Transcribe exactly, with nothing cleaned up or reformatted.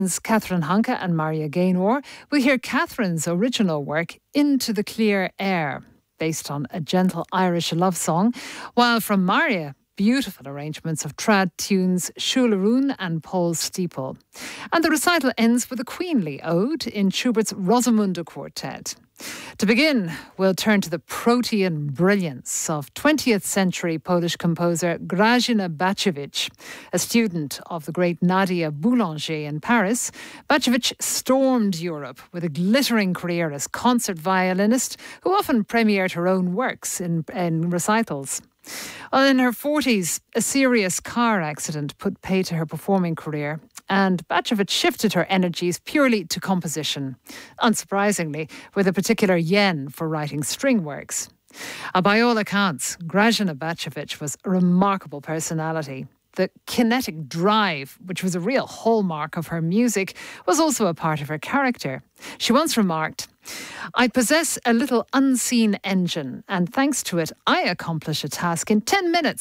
Catherine Hanke and Maria Gaynor. We'll hear Catherine's original work, Into the Clear Air, based on a gentle Irish love song, while from Maria, beautiful arrangements of trad tunes Shularun and Paul Steeple. And the recital ends with a queenly ode in Schubert's Rosamunde Quartet. To begin, we'll turn to the protean brilliance of twentieth century Polish composer Grażyna Bacewicz. A student of the great Nadia Boulanger in Paris, Bacewicz stormed Europe with a glittering career as concert violinist who often premiered her own works in, in recitals. Well, in her forties, a serious car accident put pay to her performing career, and Bacewicz shifted her energies purely to composition, unsurprisingly, with a particular yen for writing string works. Uh, by all accounts, Grażyna Bacewicz was a remarkable personality. The kinetic drive, which was a real hallmark of her music, was also a part of her character. She once remarked, "I possess a little unseen engine, and thanks to it, I accomplish a task in ten minutes